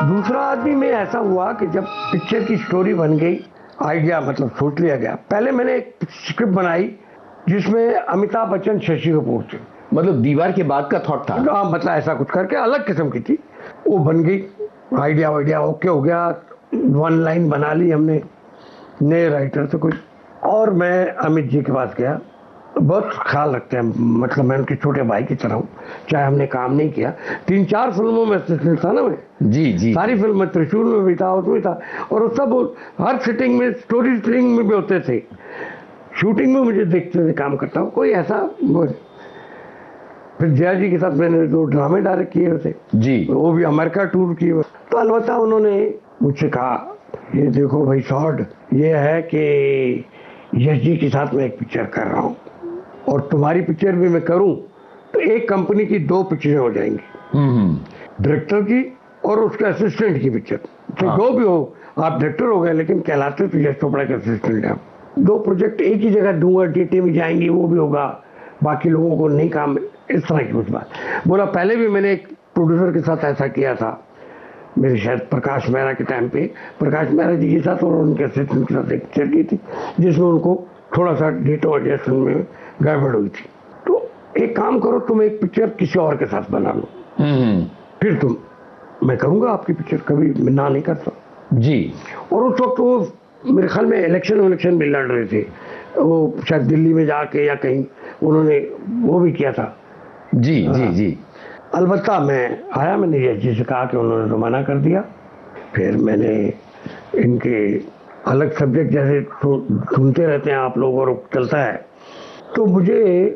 दूसरा आदमी में ऐसा हुआ कि जब पिक्चर की स्टोरी बन गई, आइडिया मतलब सोच लिया गया। पहले मैंने एक स्क्रिप्ट बनाई जिसमें अमिताभ बच्चन, शशि कपूर थे। मतलब दीवार के बाद का थॉट था? हाँ, मतलब ऐसा कुछ करके अलग किस्म की थी। वो बन गई, आइडिया ओके हो गया, 1 लाइन बना ली हमने नए राइटर से कोई। और मैं अमित जी के पास गया, बहुत ख्याल रखते हैं, मतलब मैं उनके छोटे भाई की तरह हूँ, चाहे हमने काम नहीं किया। 3-4 फिल्मों में असिस्टेंट था ना मैं। जी। सारी फिल्म में, त्रिशूल में भी था, उसमें था, और सब हर सिटिंग में, स्टोरी टेलिंग में भी होते थे, शूटिंग में मुझे देखते थे काम करता हूँ कोई ऐसा। फिर जया जी के साथ मैंने 2 ड्रामे डायरेक्ट किए थे जी, वो भी अमेरिका टूर किए। तो अलबत्ता उन्होंने मुझसे कहा, ये देखो भाई शॉर्ट, ये है कि यश जी के साथ मैं एक पिक्चर कर रहा हूँ, और तुम्हारी पिक्चर भी मैं करूँ तो एक कंपनी की 2 पिक्चरें हो जाएंगी, डायरेक्टर की और उसके असिस्टेंट की पिक्चर। तो हाँ। जो भी हो, आप डायरेक्टर हो गए लेकिन कहलाते तो यश चोपड़ा के असिस्टेंट हैं। 2 प्रोजेक्ट एक ही जगह दूंगा, टीटी में जाएंगी, वो भी होगा, बाकी लोगों को नहीं काम, इस तरह की कुछ बात बोला। पहले भी मैंने एक प्रोड्यूसर के साथ ऐसा किया था, मेरे शायद प्रकाश मेहरा के टाइम पे, प्रकाश मेहरा जी के साथ और उनके असिस्टेंट के साथ एक पिक्चर की थी जिसमें उनको थोड़ा सा डेटो एडजस्टमेंट में गड़बड़ हुई थी। तो एक काम करो, तुम एक पिक्चर किसी और के साथ बना लो, फिर मैं करूंगा आपकी पिक्चर, कभी मैं ना नहीं करता जी। और उस वक्त वो मेरे ख्याल में इलेक्शन भी लड़ रहे थे, वो शायद दिल्ली में जाके या कहीं उन्होंने वो भी किया था। जी। अलबत्ता मैं आया, मैंने यश जी से कहा कि उन्होंने तो मना कर दिया। फिर मैंने इनके अलग सब्जेक्ट जैसे सुनते रहते हैं आप लोग और चलता है, तो मुझे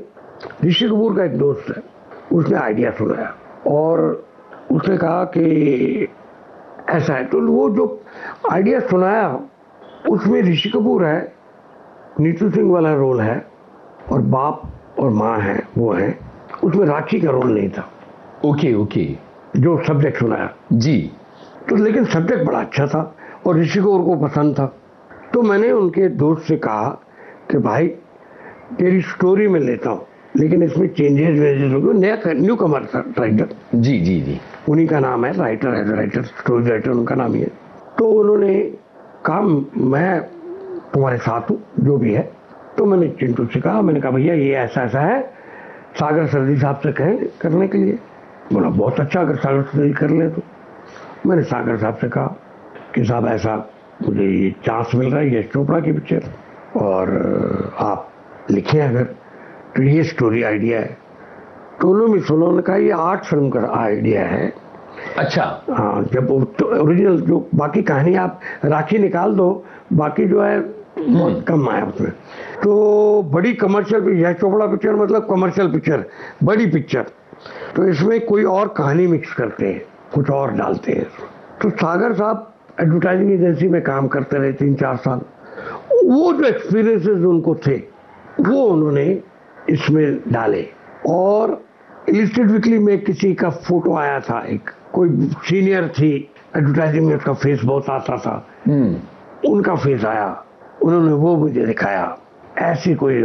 ऋषि कपूर का एक दोस्त है, उसने आइडिया सुनाया और उसने कहा कि ऐसा है। तो वो जो आइडिया सुनाया उसमें ऋषि कपूर है, नीतू सिंह वाला रोल है, और बाप और माँ है वो है, उसमें राखी का रोल नहीं था। ओके। जो सब्जेक्ट सुनाया जी। तो लेकिन सब्जेक्ट बड़ा अच्छा था और ऋषि कपूर को पसंद था। तो मैंने उनके दोस्त से कहा कि भाई तेरी स्टोरी में लेता हूँ, लेकिन इसमें चेंजेस होंगे, नया न्यू कमर राइटर। जी। उन्हीं का नाम है, राइटर स्टोरी राइटर उनका नाम ही है। तो उन्होंने कहा मैं तुम्हारे साथ हूँ जो भी है। तो मैंने चिंटू से कहा, मैंने कहा भैया ये ऐसा है, सागर सर्दी साहब से कहें करने के लिए। बोला बहुत अच्छा, अगर सागर सर्दी कर ले तो। मैंने सागर साहब से कहा कि साहब ऐसा मुझे ये चांस मिल रहा है यश चोपड़ा की पिक्चर, और आप लिखें अगर, तो ये स्टोरी आइडिया है। तो उन्होंने कहा ये 8 फिल्म का आइडिया है। अच्छा। हाँ, जब तो ओरिजिनल जो बाकी कहानी आप राखी निकाल दो, बाकी जो है बहुत कम आया उसमें। तो बड़ी कमर्शियल यश चोपड़ा पिक्चर मतलब कमर्शियल पिक्चर, बड़ी पिक्चर, तो इसमें कोई और कहानी मिक्स करते हैं, कुछ और डालते हैं। तो सागर साहब एडवर्टाइजिंग एजेंसी में काम करते रहे 3-4 साल, वो जो एक्सपीरियंसेस उनको थे वो उन्होंने इसमें डाले। और इलिस्ट्रेट वीकली में किसी का फोटो आया था, एक कोई सीनियर थी एडवर्टाइजिंग में, उसका फेस बहुत आता था, उनका फेस आया, उन्होंने वो मुझे दिखाया, ऐसी कोई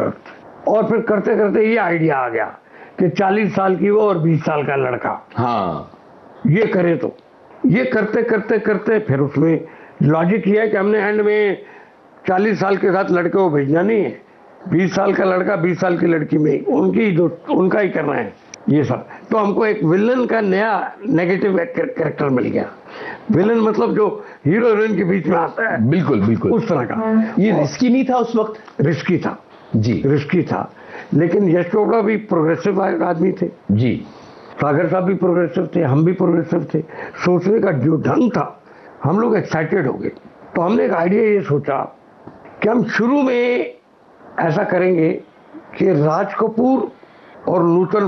और फिर करते करते ये आइडिया आ गया कि 40 साल की वो और 20 साल का लड़का, हाँ, ये करे। तो ये करते करते करते फिर उसमें लॉजिक ये है कि हमने एंड में 40 साल के साथ लड़के को भेजना नहीं है, 20 साल का लड़का 20 साल की लड़की में उनका ही करना है ये सब। तो हमको एक विलन का नया नेगेटिव कैरेक्टर मिल गया। विलन मतलब जो हीरो हीरोइन के बीच में आता है, बिल्कुल उस तरह का। ये रिस्की नहीं था उस वक्त? रिस्की था जी, रिस्की था, लेकिन यश चोपड़ा भी प्रोग्रेसिव आदमी थे जी, सागर साहब भी प्रोग्रेसिव थे, हम भी प्रोग्रेसिव थे। सोचने का जो ढंग था, हम लोग एक्साइटेड हो गए। तो हमने एक आइडिया ये सोचा कि हम शुरू में ऐसा करेंगे कि राज कपूर और नूतन